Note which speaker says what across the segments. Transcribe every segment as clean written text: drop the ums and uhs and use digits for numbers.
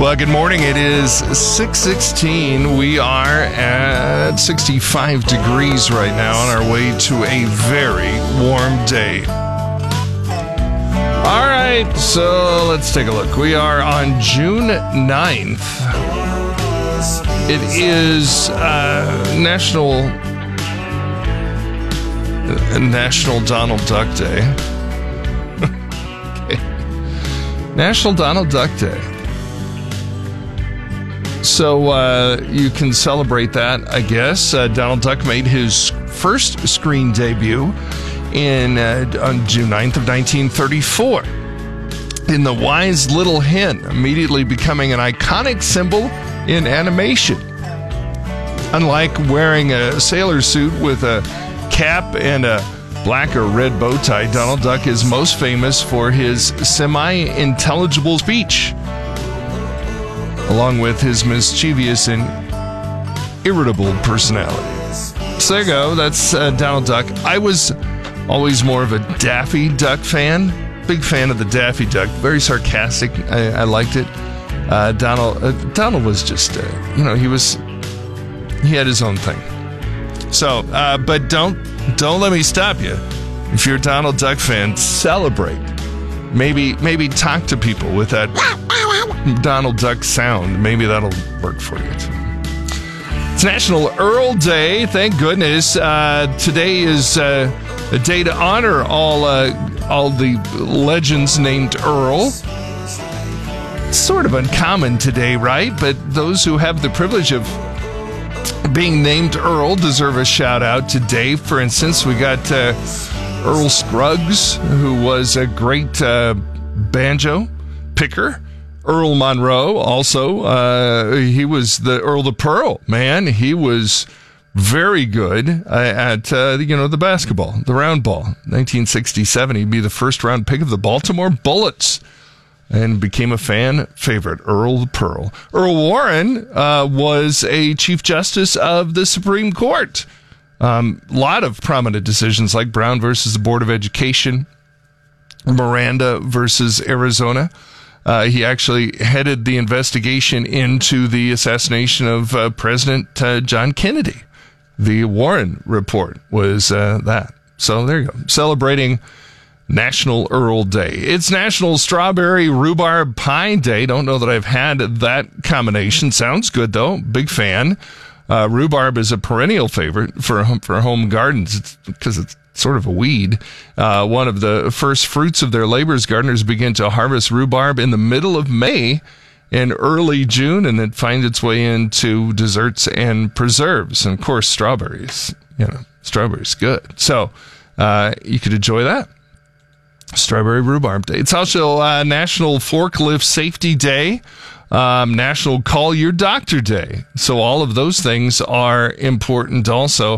Speaker 1: Well, good morning. It is 6:16. We are at 65 degrees right now on our way to a very warm day. All right, so let's take a look. We are on June 9th. It is National Donald Duck Day. Okay. National Donald Duck Day. So you can celebrate that, I guess. Donald Duck made his first screen debut on June 9th of 1934 in The Wise Little Hen, immediately becoming an iconic symbol in animation. Unlike wearing a sailor suit with a cap and a black or red bow tie, Donald Duck is most famous for his semi-intelligible speech, along with his mischievous and irritable personality. So there you go. That's Donald Duck. I was always more of a Daffy Duck fan. Big fan of the Daffy Duck. Very sarcastic. I liked it. Donald was just, he had his own thing. So, but don't let me stop you. If you're a Donald Duck fan, celebrate. Maybe talk to people with that Donald Duck sound. Maybe that'll work for you too. It's National Earl Day. Thank goodness. Today is a day to honor all the legends named Earl. It's sort of uncommon today, right? But those who have the privilege of being named Earl deserve a shout out today. For instance, we got Earl Scruggs, who was a great banjo picker. Earl Monroe, also, he was the Earl of the Pearl, man. He was very good at, the basketball, the round ball. 1967, he'd be the first round pick of the Baltimore Bullets and became a fan favorite, Earl the Pearl. Earl Warren was a Chief Justice of the Supreme Court. Lot of prominent decisions like Brown versus the Board of Education, Miranda versus Arizona. He actually headed the investigation into the assassination of President John Kennedy. The Warren Report was that. So there you go. Celebrating National Earl Day. It's National Strawberry Rhubarb Pie Day. Don't know that I've had that combination. Sounds good, though. Big fan. Rhubarb is a perennial favorite for home gardens because it's sort of a weed. One of the first fruits of their labors, gardeners begin to harvest rhubarb in the middle of May and early June, and it finds its way into desserts and preserves. And, of course, strawberries. Strawberries good. So you could enjoy that. Strawberry Rhubarb Day. It's also National Forklift Safety Day, National Call Your Doctor Day. So all of those things are important also.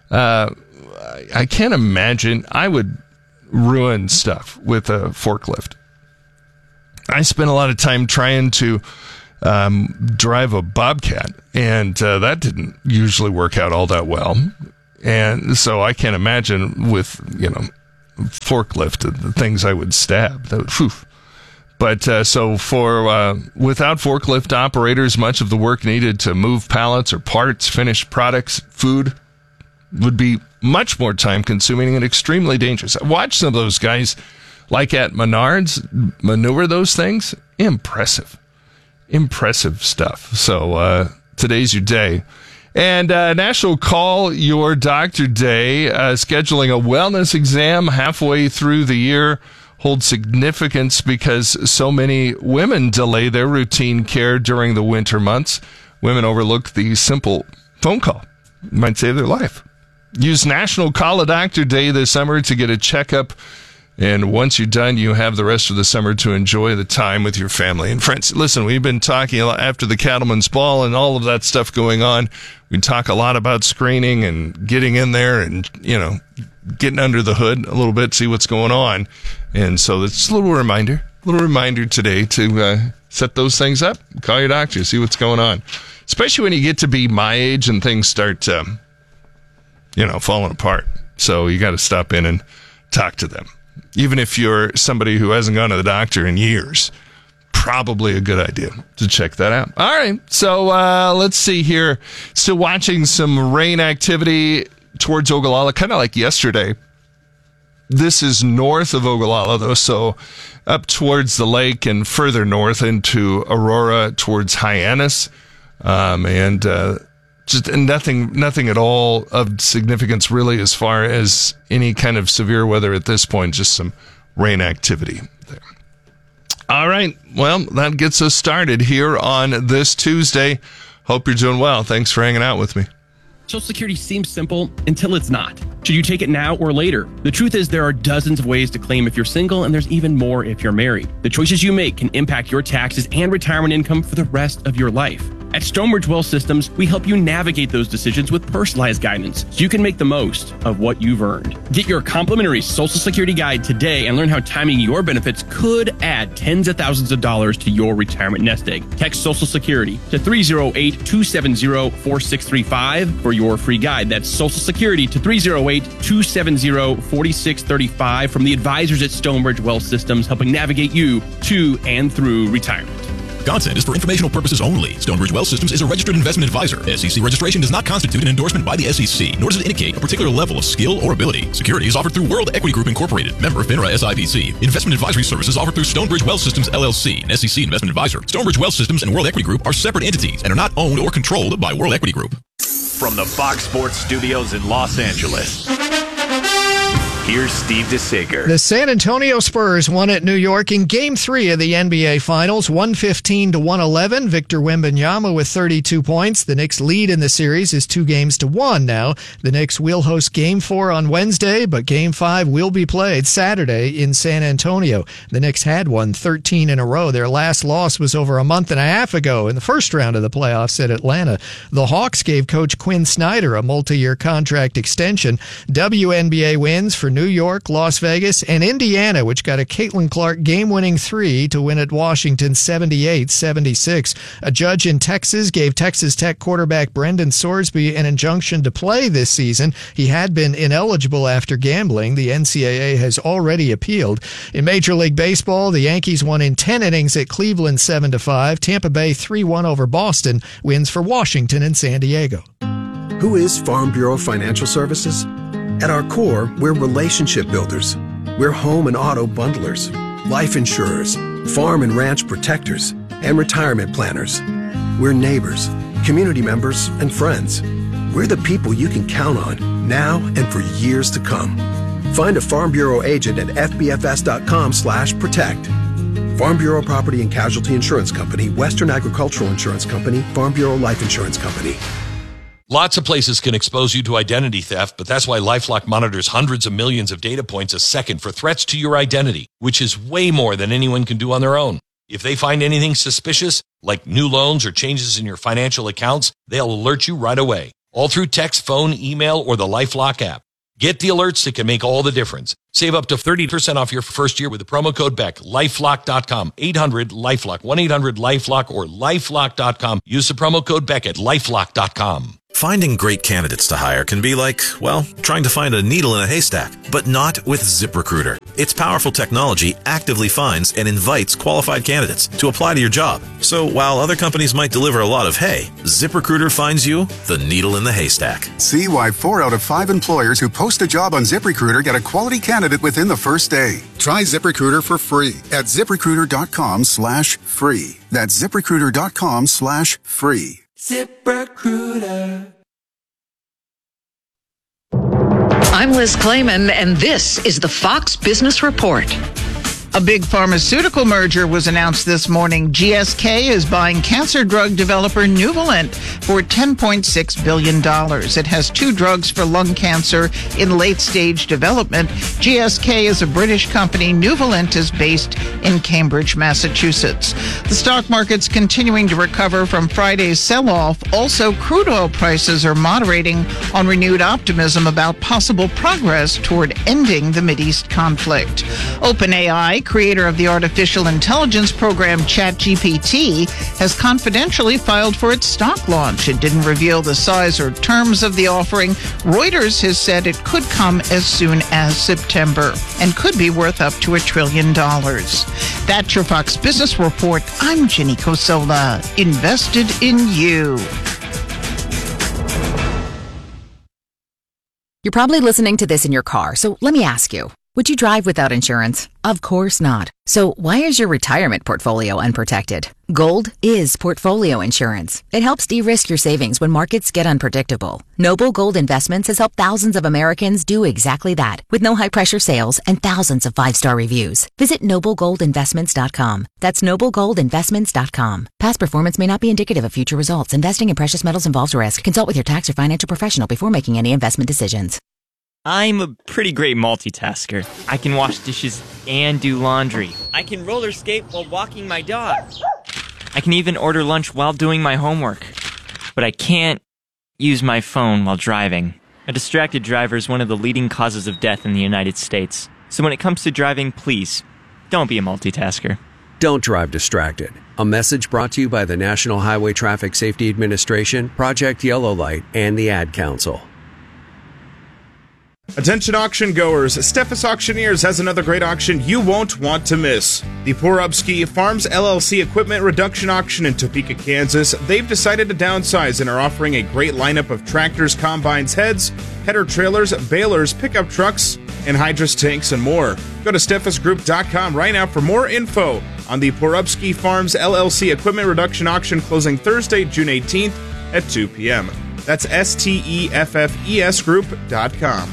Speaker 1: I can't imagine I would ruin stuff with a forklift. I spent a lot of time trying to drive a Bobcat, and that didn't usually work out all that well. And so I can't imagine with, forklift, the things I would stab. That would, whew. But so for without forklift operators, much of the work needed to move pallets or parts, finished products, food would be much more time consuming and extremely dangerous. I watched some of those guys, like at Menards, maneuver those things. Impressive stuff. So today's your day. And National Call Your Doctor Day, scheduling a wellness exam halfway through the year holds significance because so many women delay their routine care during the winter months. Women overlook the simple phone call. It might save their life. Use National Call a Doctor Day this summer to get a checkup. And once you're done, you have the rest of the summer to enjoy the time with your family and friends. Listen, we've been talking after the Cattleman's Ball and all of that stuff going on. We talk a lot about screening and getting in there and, getting under the hood a little bit, see what's going on. And so it's a little reminder today to set those things up. Call your doctor, see what's going on. Especially when you get to be my age and things start, falling apart. So you got to stop in and talk to them. Even if you're somebody who hasn't gone to the doctor in years, probably a good idea to check that out. All right, so let's see here. Still watching some rain activity towards Ogallala, kind of like yesterday. This is north of Ogallala, though, so up towards the lake and further north into Aurora towards Hyannis. And just nothing at all of significance, really, as far as any kind of severe weather at this point, just some rain activity there. All right, well, that gets us started here on this Tuesday. Hope you're doing well. Thanks for hanging out with me.
Speaker 2: Social Security seems simple until it's not. Should you take it now or later? The truth is there are dozens of ways to claim if you're single, and there's even more if you're married. The choices you make can impact your taxes and retirement income for the rest of your life. At Stonebridge Wealth Systems, we help you navigate those decisions with personalized guidance so you can make the most of what you've earned. Get your complimentary Social Security guide today and learn how timing your benefits could add tens of thousands of dollars to your retirement nest egg. Text Social Security to 308-270-4635 for your free guide. That's Social Security to 308-270-4635 from the advisors at Stonebridge Wealth Systems, helping navigate you to and through retirement.
Speaker 3: Content is for informational purposes only. Stonebridge Wealth Systems is a registered investment advisor. SEC registration does not constitute an endorsement by the SEC, nor does it indicate a particular level of skill or ability. Securities offered through World Equity Group Incorporated, member FINRA SIPC. Investment advisory services offered through Stonebridge Wealth Systems LLC, an SEC investment advisor. Stonebridge Wealth Systems and World Equity Group are separate entities and are not owned or controlled by World Equity Group.
Speaker 4: From the Fox Sports Studios in Los Angeles, here's Steve DeSager.
Speaker 5: The San Antonio Spurs won at New York in Game 3 of the NBA Finals, 115-111. Victor Wembanyama with 32 points. The Knicks' lead in the series is 2-1 now. The Knicks will host Game 4 on Wednesday, but Game 5 will be played Saturday in San Antonio. The Knicks had won 13 in a row. Their last loss was over a month and a half ago in the first round of the playoffs at Atlanta. The Hawks gave Coach Quinn Snyder a multi-year contract extension. WNBA wins for New York, Las Vegas, and Indiana, which got a Caitlin Clark game-winning 3 to win at Washington 78-76. A judge in Texas gave Texas Tech quarterback Brendan Sorsby an injunction to play this season. He had been ineligible after gambling. The NCAA has already appealed. In Major League Baseball, the Yankees won in 10 innings at Cleveland 7-5. Tampa Bay 3-1 over Boston. Wins for Washington and San Diego.
Speaker 6: Who is Farm Bureau Financial Services? At our core, we're relationship builders. We're home and auto bundlers, life insurers, farm and ranch protectors, and retirement planners. We're neighbors, community members, and friends. We're the people you can count on now and for years to come. Find a Farm Bureau agent at fbfs.com/protect. Farm Bureau Property and Casualty Insurance Company, Western Agricultural Insurance Company, Farm Bureau Life Insurance Company.
Speaker 7: Lots of places can expose you to identity theft, but that's why LifeLock monitors hundreds of millions of data points a second for threats to your identity, which is way more than anyone can do on their own. If they find anything suspicious, like new loans or changes in your financial accounts, they'll alert you right away, all through text, phone, email, or the LifeLock app. Get the alerts that can make all the difference. Save up to 30% off your first year with the promo code BECK. LifeLock.com, 800-LifeLock, 1-800-LifeLock, or LifeLock.com. Use the promo code BECK at LifeLock.com.
Speaker 8: Finding great candidates to hire can be like, well, trying to find a needle in a haystack, but not with ZipRecruiter. Its powerful technology actively finds and invites qualified candidates to apply to your job. So while other companies might deliver a lot of hay, ZipRecruiter finds you the needle in the haystack.
Speaker 9: See why 4 out of 5 employers who post a job on ZipRecruiter get a quality candidate within the first day. Try ZipRecruiter for free at ZipRecruiter.com/free. That's ZipRecruiter.com/free.
Speaker 10: ZipRecruiter. I'm Liz Clayman, and this is the Fox Business Report.
Speaker 11: A big pharmaceutical merger was announced this morning. GSK is buying cancer drug developer Nuvalent for $10.6 billion. It has 2 drugs for lung cancer in late-stage development. GSK is a British company. Nuvalent is based in Cambridge, Massachusetts. The stock market's continuing to recover from Friday's sell-off. Also, crude oil prices are moderating on renewed optimism about possible progress toward ending the Mideast conflict. OpenAI OpenAI, creator of the artificial intelligence program ChatGPT, has confidentially filed for its stock launch. It didn't reveal the size or terms of the offering. Reuters has said it could come as soon as September and could be worth up to $1 trillion. That's your Fox Business Report. I'm Jenny Cosola. Invested in you.
Speaker 12: You're probably listening to this in your car, so let me ask you, would you drive without insurance? Of course not. So why is your retirement portfolio unprotected? Gold is portfolio insurance. It helps de-risk your savings when markets get unpredictable. Noble Gold Investments has helped thousands of Americans do exactly that, with no high-pressure sales and thousands of 5-star reviews. Visit NobleGoldInvestments.com. That's NobleGoldInvestments.com. Past performance may not be indicative of future results. Investing in precious metals involves risk. Consult with your tax or financial professional before making any investment decisions.
Speaker 13: I'm a pretty great multitasker. I can wash dishes and do laundry. I can roller skate while walking my dog. I can even order lunch while doing my homework. But I can't use my phone while driving. A distracted driver is one of the leading causes of death in the United States. So when it comes to driving, please, don't be a multitasker.
Speaker 14: Don't drive distracted. A message brought to you by the National Highway Traffic Safety Administration, Project Yellow Light, and the Ad Council.
Speaker 15: Attention auction goers, Steffes Auctioneers has another great auction you won't want to miss. The Porubsky Farms LLC Equipment Reduction Auction in Topeka, Kansas. They've decided to downsize and are offering a great lineup of tractors, combines, heads, header trailers, balers, pickup trucks, and hydrous tanks and more. Go to steffesgroup.com right now for more info on the Porubsky Farms LLC Equipment Reduction Auction closing Thursday, June 18th at 2 p.m. That's STEFFES Group.com.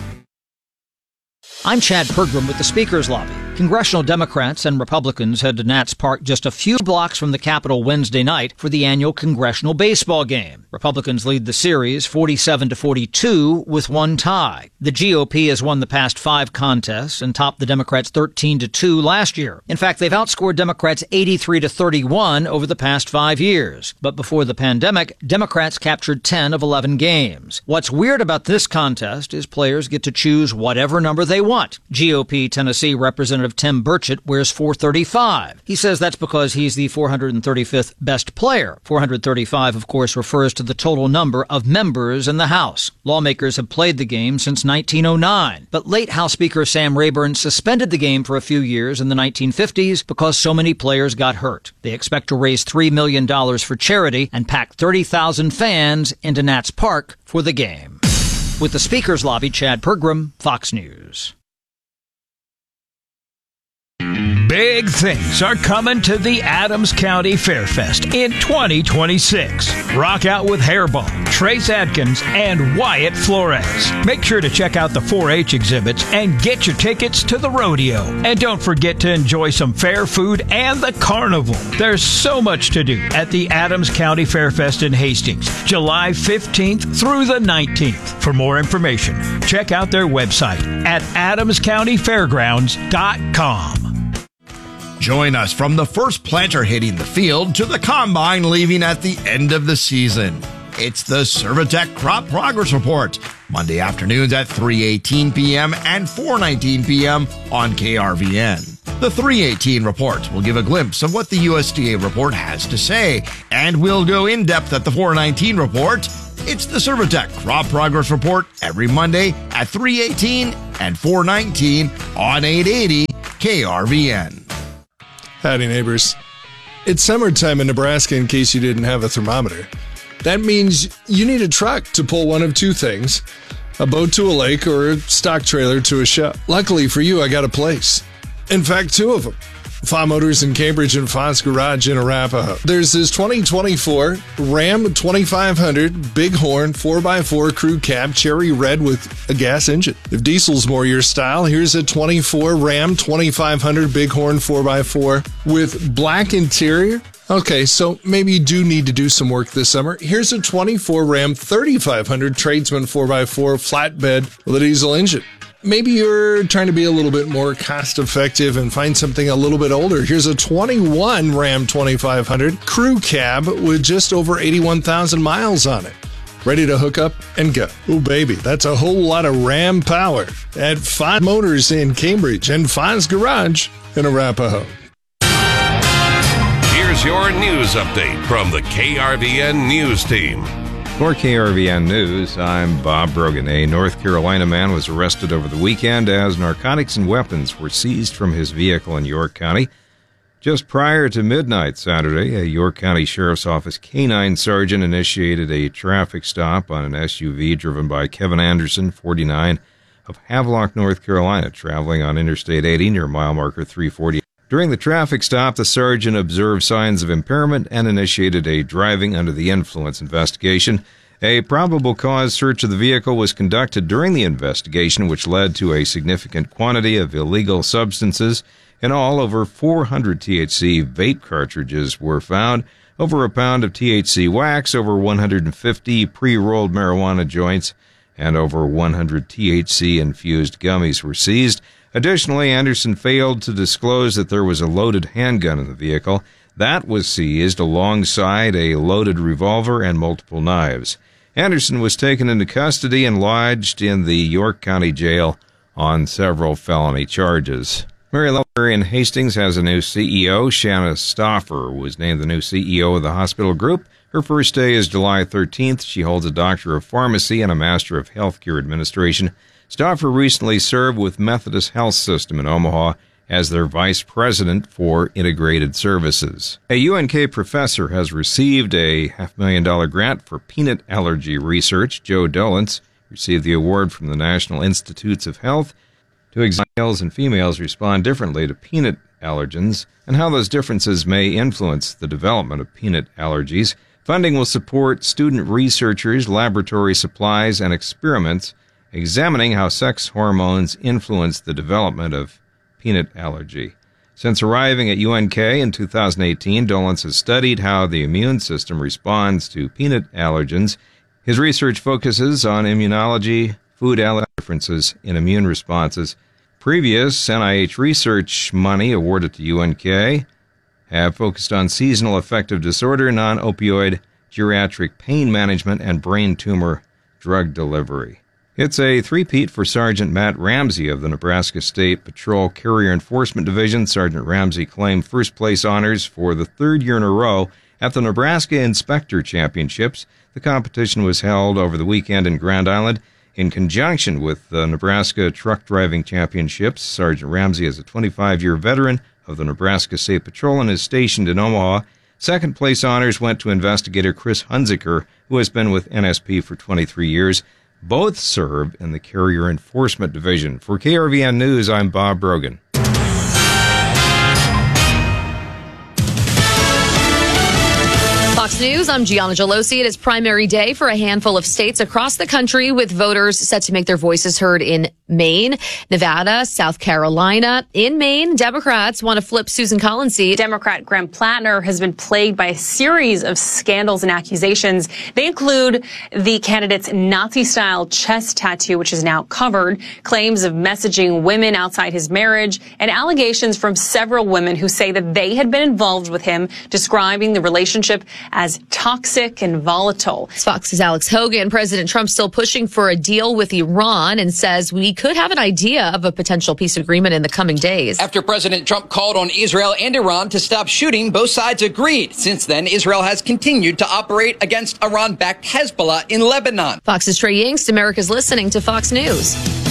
Speaker 16: I'm Chad Pergram with the Speaker's Lobby. Congressional Democrats and Republicans head to Nats Park just a few blocks from the Capitol Wednesday night for the annual congressional baseball game. Republicans lead the series 47-42 with one tie. The GOP has won the past 5 contests and topped the Democrats 13-2 last year. In fact, they've outscored Democrats 83-31 over the past 5 years. But before the pandemic, Democrats captured 10 of 11 games. What's weird about this contest is players get to choose whatever number they want. GOP Tennessee Representative Tim Burchett wears 435. He says that's because he's the 435th best player. 435, of course, refers to the total number of members in the House. Lawmakers have played the game since 1909, but late House Speaker Sam Rayburn suspended the game for a few years in the 1950s because so many players got hurt. They expect to raise $3 million for charity and pack 30,000 fans into Nats Park for the game. With the Speaker's Lobby, Chad Pergram, Fox News.
Speaker 17: Big things are coming to the Adams County Fairfest in 2026. Rock out with Hairball, Trace Adkins, and Wyatt Flores. Make sure to check out the 4-H exhibits and get your tickets to the rodeo. And don't forget to enjoy some fair food and the carnival. There's so much to do at the Adams County Fairfest in Hastings, July 15th through the 19th. For more information, check out their website at adamscountyfairgrounds.com.
Speaker 18: Join us from the first planter hitting the field to the combine leaving at the end of the season. It's the Servitech Crop Progress Report, Monday afternoons at 3:18 p.m. and 4:19 p.m. on KRVN. The 3:18 report will give a glimpse of what the USDA report has to say, and we'll go in depth at the 4:19 report. It's the Servitech Crop Progress Report every Monday at 3:18 and 4:19 on 880 KRVN.
Speaker 19: Howdy, neighbors. It's summertime in Nebraska in case you didn't have a thermometer. That means you need a truck to pull one of two things, a boat to a lake or a stock trailer to a show. Luckily for you, I got a place. In fact, 2 of them. Fa Motors in Cambridge and Fa's Garage in Arapahoe. There's this 2024 Ram 2500 Bighorn 4x4 crew cab cherry red with a gas engine. If diesel's more your style, here's a 24 Ram 2500 Bighorn 4x4 with black interior. Okay, so maybe you do need to do some work this summer. Here's a 24 Ram 3500 Tradesman 4x4 flatbed with a diesel engine. Maybe you're trying to be a little bit more cost effective and find something a little bit older. Here's a 21 Ram 2500 crew cab with just over 81,000 miles on it. ready to hook up and go. Oh, baby, that's a whole lot of Ram power at Fons Motors in Cambridge and Fons Garage in Arapahoe.
Speaker 20: Here's your news update from the KRVN News Team.
Speaker 21: For KRVN News, I'm Bob Brogan. A North Carolina man was arrested over the weekend as narcotics and weapons were seized from his vehicle in York County. Just prior to midnight Saturday, a York County Sheriff's Office K-9 sergeant initiated a traffic stop on an SUV driven by Kevin Anderson, 49, of Havelock, North Carolina, traveling on Interstate 80 near mile marker 340. During the traffic stop, the sergeant observed signs of impairment and initiated a driving under the influence investigation. A probable cause search of the vehicle was conducted during the investigation, which led to a significant quantity of illegal substances. In all, over 400 THC vape cartridges were found, over a pound of THC wax, over 150 pre-rolled marijuana joints, and over 100 THC-infused gummies were seized. Additionally, Anderson failed to disclose that there was a loaded handgun in the vehicle. That was seized alongside a loaded revolver and multiple knives. Anderson was taken into custody and lodged in the York County Jail on several felony charges. Marion Hastings has a new CEO. Shanna Stauffer was named the new CEO of the hospital group. Her first day is July 13th. She holds a Doctor of Pharmacy and a Master of Healthcare Administration. Stauffer recently served with Methodist Health System in Omaha as their Vice President for Integrated Services. A UNK professor has received a $500,000 grant for peanut allergy research. Joe Dolence received the award from the National Institutes of Health to examine how males and females respond differently to peanut allergens and how those differences may influence the development of peanut allergies. Funding will support student researchers, laboratory supplies, and experiments examining how sex hormones influence the development of peanut allergy. Since arriving at UNK in 2018, Dolence has studied how the immune system responds to peanut allergens. His research focuses on immunology, food allergy differences in immune responses. Previous NIH research money awarded to UNK have focused on seasonal affective disorder, non-opioid, geriatric pain management, and brain tumor drug delivery. It's a three-peat for Sergeant Matt Ramsey of the Nebraska State Patrol Carrier Enforcement Division. Sergeant Ramsey claimed first-place honors for the third year in a row at the Nebraska Inspector Championships. The competition was held over the weekend in Grand Island in conjunction with the Nebraska Truck Driving Championships. Sergeant Ramsey is a 25-year veteran of the Nebraska State Patrol and is stationed in Omaha. Second-place honors went to investigator Chris Hunziker, who has been with NSP for 23 years. Both serve in the Carrier Enforcement Division. For KRVN News, I'm Bob Brogan.
Speaker 22: Fox News, I'm Gianna Gelosi. It is primary day for a handful of states across the country, with voters set to make their voices heard in Maine, Nevada, South Carolina. In Maine, Democrats want to flip Susan Collins' seat.
Speaker 23: Democrat Graham Plattner has been plagued by a series of scandals and accusations. They include the candidate's Nazi-style chest tattoo, which is now covered, claims of messaging women outside his marriage, and allegations from several women who say that they had been involved with him, describing the relationship as toxic and volatile.
Speaker 22: Fox's Alex Hogan. President Trump still pushing for a deal with Iran and says we could have an idea of a potential peace agreement in the coming days.
Speaker 24: After President Trump called on Israel and Iran to stop shooting, both sides agreed. Since then, Israel has continued to operate against Iran-backed Hezbollah in Lebanon.
Speaker 22: Fox's Trey Yingst. America's listening to Fox News.